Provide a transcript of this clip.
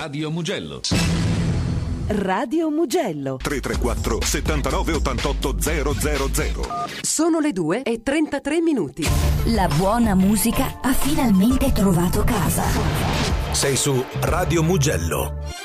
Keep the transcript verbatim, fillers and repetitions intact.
Radio Mugello. Radio Mugello tre tre quattro settantanove ottantotto zero zero zero. Sono le due e trentatré minuti. La buona musica ha finalmente trovato casa. Sei su Radio Mugello.